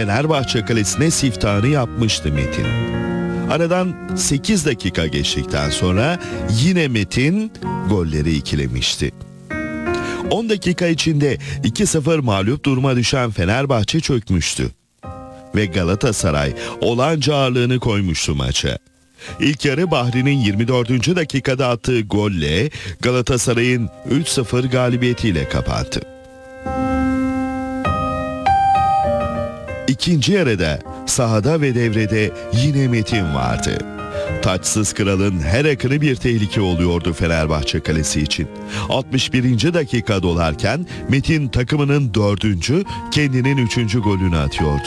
Fenerbahçe kalesine siftahını yapmıştı Metin. Aradan 8 dakika geçtikten sonra yine Metin golleri ikilemişti. 10 dakika içinde 2-0 mağlup duruma düşen Fenerbahçe çökmüştü. Ve Galatasaray olağanca ağırlığını koymuştu maça. İlk yarı Bahri'nin 24. dakikada attığı golle Galatasaray'ın 3-0 galibiyetiyle kapandı. İkinci yarıda sahada ve devrede yine Metin vardı. Taçsız kralın her akını bir tehlike oluyordu Fenerbahçe kalesi için. 61. dakika dolarken Metin takımının 4. kendinin 3. golünü atıyordu.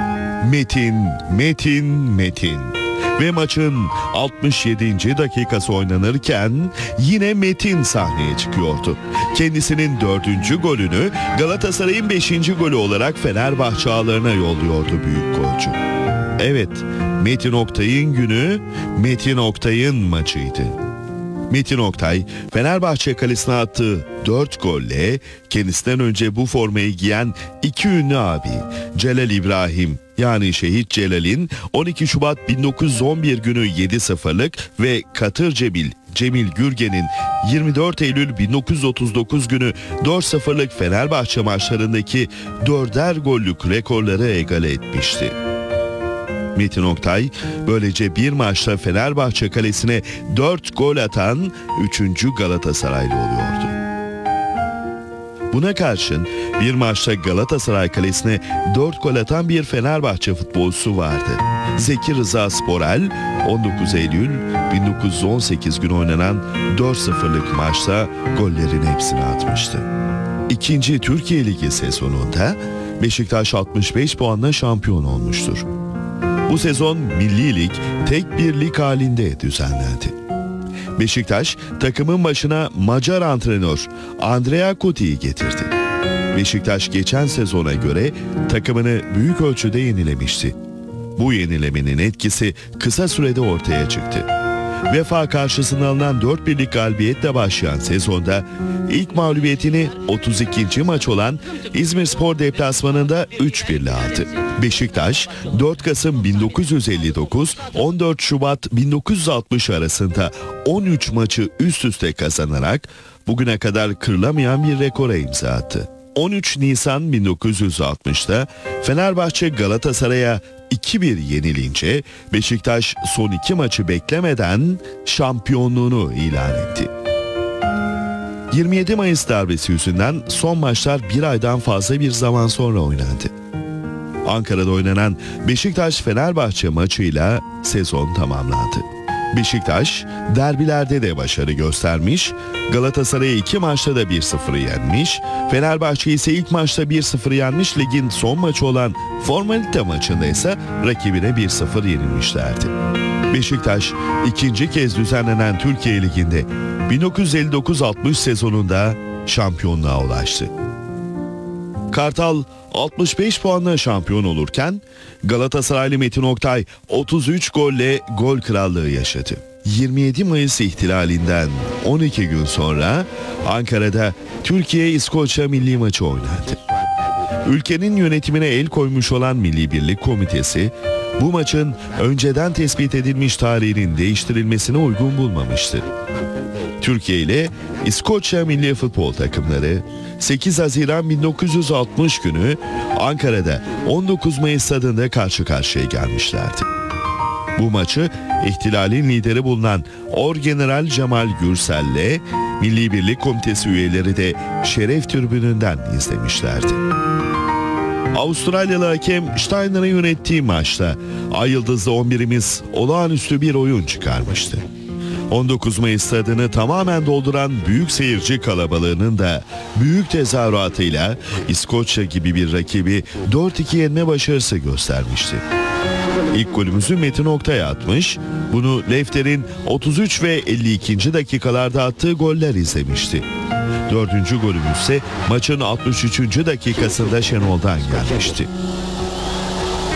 Metin. Ve maçın 67. dakikası oynanırken yine Metin sahneye çıkıyordu. Kendisinin 4. golünü Galatasaray'ın 5. golü olarak Fenerbahçe ağlarına yolluyordu büyük golcü. Evet, Metin Oktay'ın günü, Metin Oktay'ın maçıydı. Metin Oktay, Fenerbahçe kalesine attığı 4 golle kendisinden önce bu formayı giyen 2 ünlü abi Celal İbrahim yani Şehit Celal'in 12 Şubat 1911 günü 7-0'lık ve Katır Cemil Gürgen'in 24 Eylül 1939 günü 4-0'lık Fenerbahçe maçlarındaki 4'er gollük rekorları egale etmişti. Metin Oktay böylece bir maçta Fenerbahçe kalesine 4 gol atan 3. Galatasaraylı oluyordu. Buna karşın bir maçta Galatasaray kalesine 4 gol atan bir Fenerbahçe futbolcusu vardı. Zeki Rıza Sporel 19 Eylül 1918 günü oynanan 4-0'lık maçta gollerin hepsini atmıştı. İkinci Türkiye Ligi sezonunda Beşiktaş 65 puanla şampiyon olmuştur. Bu sezon Milli Lig tek bir lig halinde düzenlendi. Beşiktaş takımın başına Macar antrenör Andrea Cotti'yi getirdi. Beşiktaş geçen sezona göre takımını büyük ölçüde yenilemişti. Bu yenilemenin etkisi kısa sürede ortaya çıktı. Vefa karşısında alınan 4-1'lik galibiyetle başlayan sezonda ilk mağlubiyetini 32. maç olan İzmirspor deplasmanında 3-1'le aldı. Beşiktaş 4 Kasım 1959 14 Şubat 1960 arasında 13 maçı üst üste kazanarak bugüne kadar kırılamayan bir rekora imza attı. 13 Nisan 1960'da Fenerbahçe Galatasaray'a 2-1 yenilince Beşiktaş son 2 maçı beklemeden şampiyonluğunu ilan etti. 27 Mayıs darbesi yüzünden son maçlar bir aydan fazla bir zaman sonra oynandı. Ankara'da oynanan Beşiktaş-Fenerbahçe maçıyla sezon tamamlandı. Beşiktaş derbilerde de başarı göstermiş, Galatasaray'ı 2 maçta da 1-0 yenmiş, Fenerbahçe ise ilk maçta 1-0 yenmiş, ligin son maçı olan formalite maçında ise rakibine 1-0 yenilmişlerdi. Beşiktaş ikinci kez düzenlenen Türkiye Ligi'nde 1959-60 sezonunda şampiyonluğa ulaştı. Kartal 65 puanla şampiyon olurken Galatasaraylı Metin Oktay 33 golle gol krallığı yaşadı. 27 Mayıs ihtilalinden 12 gün sonra Ankara'da Türkiye-İskoçya milli maçı oynandı. Ülkenin yönetimine el koymuş olan Milli Birlik Komitesi bu maçın önceden tespit edilmiş tarihinin değiştirilmesine uygun bulmamıştı. Türkiye ile İskoçya milli futbol takımları 8 Haziran 1960 günü Ankara'da 19 Mayıs stadında karşı karşıya gelmişlerdi. Bu maçı ihtilalin lideri bulunan Orgeneral Cemal Gürsel'le Milli Birlik Komitesi üyeleri de şeref tribününden izlemişlerdi. Avustralyalı hakem Steiner'ın yönettiği maçta Ay Yıldızlı 11'imiz olağanüstü bir oyun çıkarmıştı. 19 Mayıs stadını tamamen dolduran büyük seyirci kalabalığının da büyük tezahüratıyla İskoçya gibi bir rakibi 4-2 yenme başarısı göstermişti. İlk golümüzü Metin Oktay atmış, bunu Lefter'in 33 ve 52. dakikalarda attığı goller izlemişti. 4. golümüz ise maçın 63. dakikasında Şenol'dan gelmişti.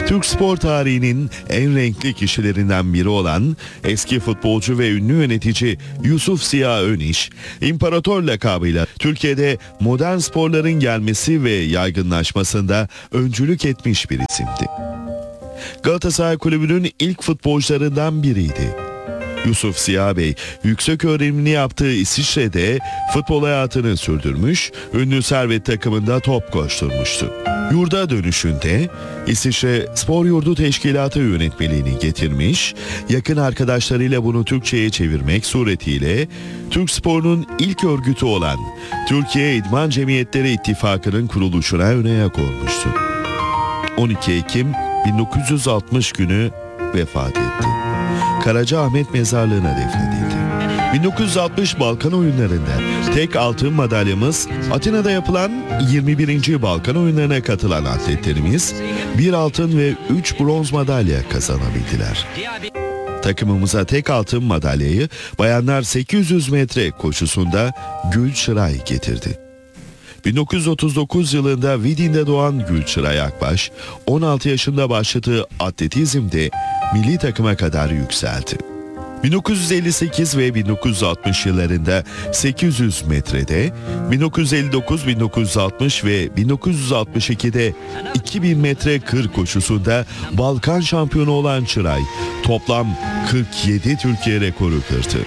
Türk spor tarihinin en renkli kişilerinden biri olan eski futbolcu ve ünlü yönetici Yusuf Ziya Öniş, İmparator lakabıyla Türkiye'de modern sporların gelmesi ve yaygınlaşmasında öncülük etmiş bir isimdi. Galatasaray Kulübü'nün ilk futbolcularından biriydi. Yusuf Ziya Bey, yüksek öğrenimini yaptığı İsviçre'de futbol hayatını sürdürmüş, ünlü Servet takımında top koşturmuştu. Yurda dönüşünde İsviçre Spor Yurdu Teşkilatı yönetmeliğini getirmiş, yakın arkadaşlarıyla bunu Türkçe'ye çevirmek suretiyle Türk sporunun ilk örgütü olan Türkiye İdman Cemiyetleri İttifakı'nın kuruluşuna ön ayak olmuştu. 12 Ekim 1960 günü vefat etti. Karacaahmet mezarlığına defnedildi. 1960 Balkan Oyunları'nda tek altın madalyamız, Atina'da yapılan 21. Balkan Oyunları'na katılan atletlerimiz 1 altın ve 3 bronz madalya kazanabildiler. Takımımıza tek altın madalyayı bayanlar 800 metre koşusunda Gül Çıray getirdi. 1939 yılında Vidin'de doğan Gülçıray Akbaş, 16 yaşında başladığı atletizmde milli takıma kadar yükseldi. 1958 ve 1960 yıllarında 800 metrede, 1959, 1960 ve 1962'de 2000 metre kır koşusunda Balkan şampiyonu olan Çıray, toplam 47 Türkiye rekoru kırdı.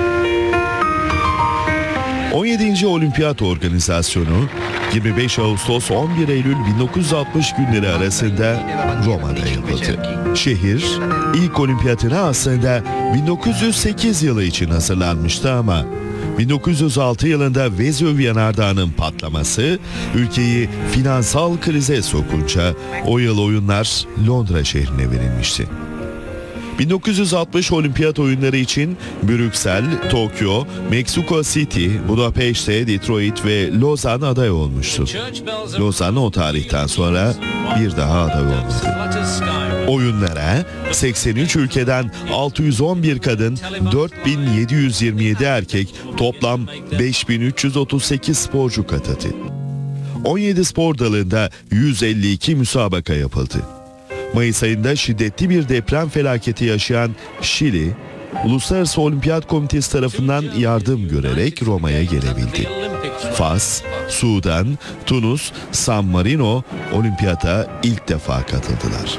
17. Olimpiyat Organizasyonu 25 Ağustos 11 Eylül 1960 günleri arasında Roma'da yapıldı. Şehir ilk olimpiyatına aslında 1908 yılı için hazırlanmıştı ama 1906 yılında Vezüv yanardağının patlaması ülkeyi finansal krize sokunca o yıl oyunlar Londra şehrine verilmişti. 1960 Olimpiyat Oyunları için Brüksel, Tokyo, Meksiko City, Budapeşte, Detroit ve Lozan aday olmuştu. Lozan o tarihten sonra bir daha aday olmadı. Oyunlara 83 ülkeden 611 kadın, 4727 erkek, toplam 5338 sporcu katıldı. 17 spor dalında 152 müsabaka yapıldı. Mayıs ayında şiddetli bir deprem felaketi yaşayan Şili, Uluslararası Olimpiyat Komitesi tarafından yardım görerek Roma'ya gelebildi. Fas, Sudan, Tunus, San Marino olimpiyata ilk defa katıldılar.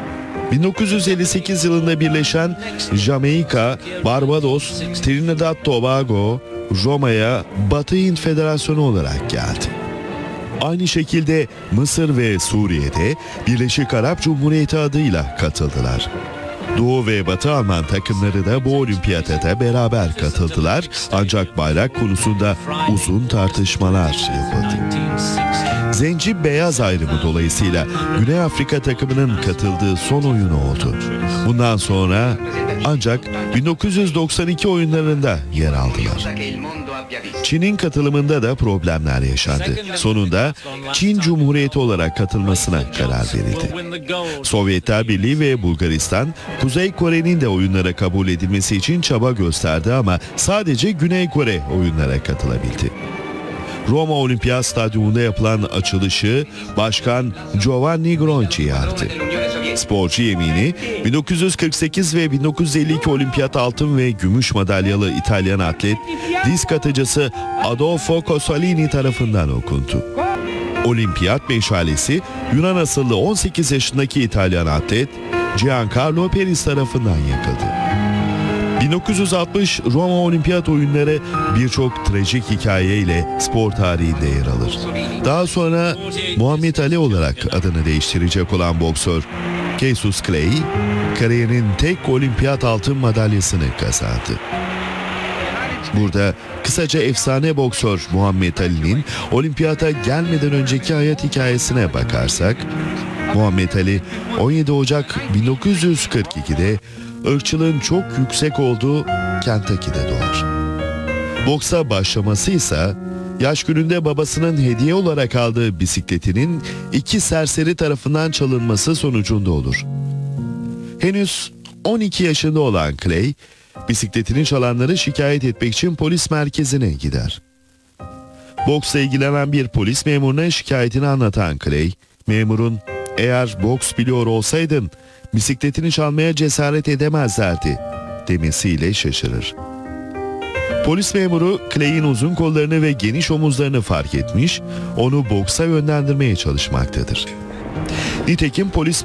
1958 yılında birleşen Jamaika, Barbados, Trinidad Tobago, Roma'ya Batı Hint Federasyonu olarak geldi. Aynı şekilde Mısır ve Suriye'de Birleşik Arap Cumhuriyeti adıyla katıldılar. Doğu ve Batı Alman takımları da bu olimpiyata da beraber katıldılar ancak bayrak konusunda uzun tartışmalar yapıldı. Zenci beyaz ayrımı dolayısıyla Güney Afrika takımının katıldığı son oyunu oldu. Bundan sonra ancak 1992 oyunlarında yer aldılar. Çin'in katılımında da problemler yaşandı. Sonunda Çin Cumhuriyeti olarak katılmasına karar verildi. Sovyetler Birliği ve Bulgaristan, Kuzey Kore'nin de oyunlara kabul edilmesi için çaba gösterdi ama sadece Güney Kore oyunlara katılabildi. Roma Olimpiyat Stadyumunda yapılan açılışı Başkan Giovanni Gronchi yaptı. Sporcu yemini 1948 ve 1952 olimpiyat altın ve gümüş madalyalı İtalyan atlet disk atıcısı Adolfo Cosolini tarafından okundu. Olimpiyat meşalesi Yunan asıllı 18 yaşındaki İtalyan atlet Giancarlo Peris tarafından yakıldı. 1960 Roma Olimpiyat Oyunları birçok trajik hikayeyle spor tarihinde yer alır. Daha sonra Muhammed Ali olarak adını değiştirecek olan boksör Cassius Clay, kariyerinin tek olimpiyat altın madalyasını kazandı. Burada kısaca efsane boksör Muhammed Ali'nin olimpiyata gelmeden önceki hayat hikayesine bakarsak, Muhammed Ali 17 Ocak 1942'de ırkçılığın çok yüksek olduğu Kentucky'de doğar. Boksa başlaması ise yaş gününde babasının hediye olarak aldığı bisikletinin iki serseri tarafından çalınması sonucunda olur. Henüz 12 yaşında olan Clay, bisikletini çalanları şikayet etmek için polis merkezine gider. Boksla ilgilenen bir polis memuruna şikayetini anlatan Clay, memurun eğer boks biliyor olsaydın bisikletini çalmaya cesaret edemezlerdi demesiyle şaşırır. Polis memuru Clay'in uzun kollarını ve geniş omuzlarını fark etmiş, onu boksa yönlendirmeye çalışmaktadır. Nitekim polis